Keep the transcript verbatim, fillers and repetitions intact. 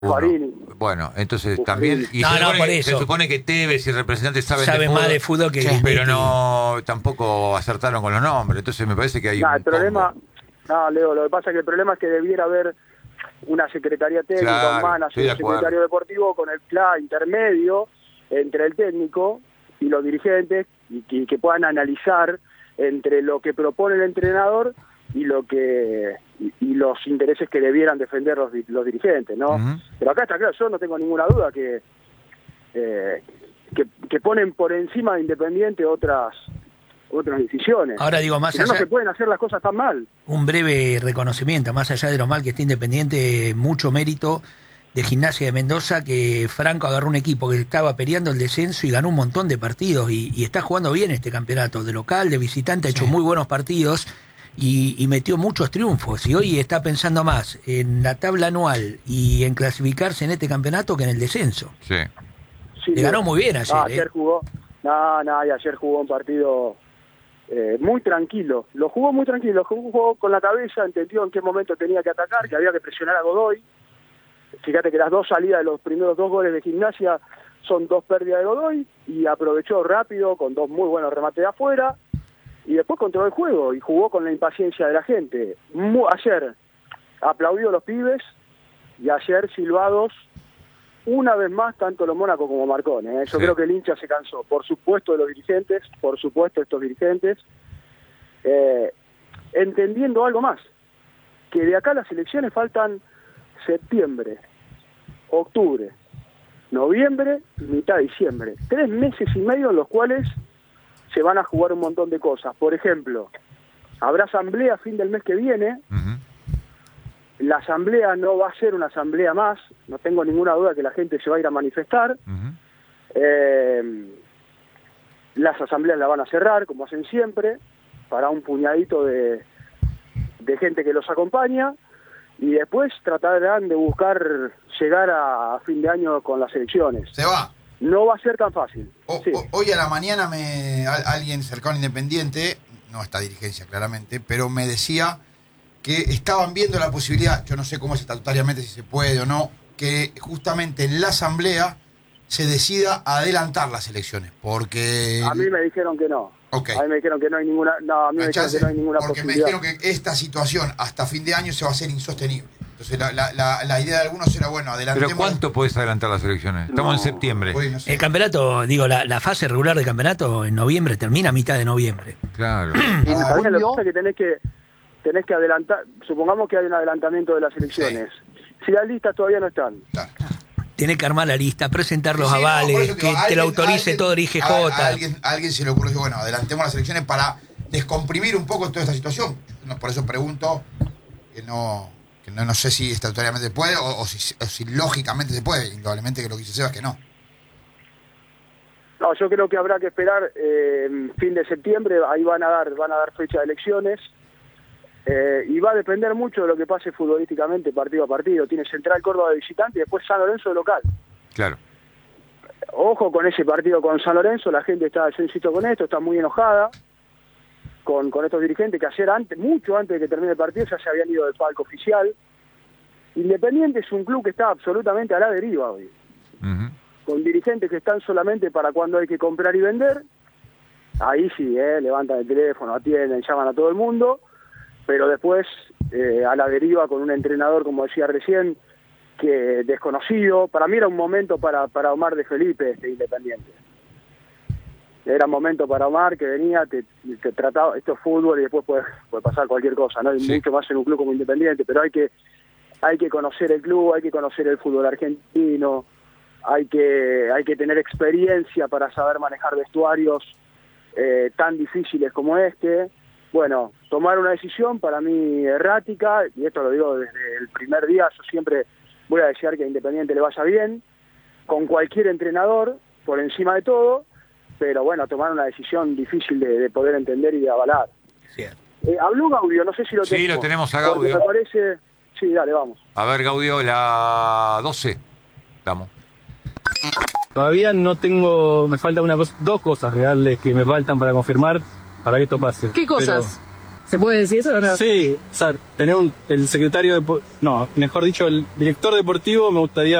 Farini. Bueno, entonces Buffarini. también... Y No, se, no, supone, por que- eso. se supone que Tevez y el representante saben, Saben de fútbol, más de fútbol que... Sí. pero no tampoco acertaron con los nombres. Entonces me parece que hay Nah, un el problema, combo. no, Leo, lo que pasa es que el problema es que debiera haber una secretaría técnica, Claro, un estoy manager, de un acuerdo. secretario deportivo con el plan intermedio entre el técnico y los dirigentes y que, que puedan analizar entre lo que propone el entrenador y lo que y, y los intereses que debieran defender los, di- los dirigentes, ¿no? Ujú. Pero acá está claro, yo no tengo ninguna duda que eh, que, que ponen por encima de Independiente otras otras decisiones. Ahora digo, más Si no, no allá, se pueden hacer las cosas tan mal. un breve reconocimiento, más allá de lo mal que esté Independiente, mucho mérito de Gimnasia de Mendoza, que Franco agarró un equipo que estaba peleando el descenso y ganó un montón de partidos y, y está jugando bien este campeonato, de local, de visitante, ha hecho muy buenos partidos y, y metió muchos triunfos y hoy está pensando más en la tabla anual y en clasificarse en este campeonato que en el descenso. Sí. Sí, Le ganó muy bien ayer, Ah, ¿eh? ayer jugó, no, no, y ayer jugó un partido eh, muy tranquilo, lo jugó muy tranquilo, jugó con la cabeza, entendió en qué momento tenía que atacar, que había que presionar a Godoy. Fíjate que las dos salidas de los primeros dos goles de Gimnasia son dos pérdidas de Godoy y aprovechó rápido con dos muy buenos remates de afuera y después controló el juego y jugó con la impaciencia de la gente. Mu- ayer aplaudió a los pibes y ayer silbados una vez más tanto los Mónaco como Marcone. ¿eh? Yo Sí. creo que el hincha se cansó, por supuesto de los dirigentes, por supuesto de estos dirigentes, eh, entendiendo algo más, que de acá las elecciones faltan septiembre, octubre, noviembre y mitad de diciembre. Tres meses y medio en los cuales se van a jugar un montón de cosas. Por ejemplo, habrá asamblea a fin del mes que viene. Ujú. La asamblea no va a ser una asamblea más, no tengo ninguna duda que la gente se va a ir a manifestar. Ujú. Eh, las asambleas la van a cerrar, como hacen siempre, para un puñadito de, de gente que los acompaña, y después tratarán de buscar llegar a, a fin de año con las elecciones. Se va. No va a ser tan fácil. O- Sí. o- hoy a la mañana me a- alguien cercano a Independiente, no esta dirigencia claramente, pero me decía que estaban viendo la posibilidad, yo no sé cómo es estatutariamente, si se puede o no, que justamente en la asamblea se decida adelantar las elecciones, porque... A mí me dijeron que no. Ok. A mí me dijeron que no hay ninguna, no, a mí no me hay dijeron chance, que no hay ninguna porque me posibilidad. dijeron que esta situación hasta fin de año se va a hacer insostenible. Entonces la, la, la, la idea de algunos era, bueno, adelantemos... Pero ¿cuánto podés adelantar las elecciones? Estamos No. en septiembre. Uy, no sé. El campeonato, digo, la, la fase regular del campeonato en noviembre termina a mitad de noviembre. Claro. Y Ah, también lo que Julio. pasa es que tenés que tenés que adelantar, supongamos que hay un adelantamiento de las elecciones. Si las listas todavía no están, Claro. Tiene que armar la lista, presentar los Sí, no, por avales, eso que digo, te lo alguien- autorice alguien- todo el I G A, a J. alguien, a alguien se le ocurrió, bueno, adelantemos las elecciones para descomprimir un poco toda esta situación. No, por eso pregunto, que no que no, no sé si estatutariamente se puede o, o, si, o si lógicamente se puede. Indudablemente que lo que dice Seba es que no. no, yo creo que habrá que esperar eh, fin de septiembre, ahí van a dar van a dar fecha de elecciones. Eh, y va a depender mucho de lo que pase futbolísticamente partido a partido. Tiene Central Córdoba de visitante y después San Lorenzo de local. Claro. Ojo con ese partido con San Lorenzo, la gente está, yo insisto con esto, está muy enojada con, con estos dirigentes que ayer, antes, mucho antes de que termine el partido, ya se habían ido del palco oficial. Independiente es un club que está absolutamente a la deriva hoy, Ujú. con dirigentes que están solamente para cuando hay que comprar y vender. Ahí sí, eh, levantan el teléfono, atienden, llaman a todo el mundo, pero después eh, a la deriva con un entrenador, como decía recién, que desconocido. Para mí era un momento para, para Omar de Felipe, este Independiente. Era un momento para Omar que venía, te, te trataba, esto es fútbol y después puede, puede pasar cualquier cosa, ¿no? Y Sí. mucho más en un club como Independiente, pero hay que hay que conocer el club, hay que conocer el fútbol argentino, hay que hay que tener experiencia para saber manejar vestuarios eh, tan difíciles como este. Bueno, tomar una decisión para mí errática, y esto lo digo desde el primer día, yo siempre voy a desear que a Independiente le vaya bien, con cualquier entrenador, por encima de todo, pero bueno, tomar una decisión difícil de, de poder entender y de avalar. Cierto. Eh, habló Gaudio, no sé si lo Sí, tenemos. lo tenemos a porque Gaudio. me parece... Sí, dale, vamos. A ver, Gaudio, la doce. Vamos. Todavía no tengo, me faltan una cosa, dos cosas reales que me faltan para confirmar para que esto pase. ¿Qué cosas? Pero ¿Se puede decir eso o no? Sí, o sea, tener un, el secretario de... No, mejor dicho, el director deportivo me gustaría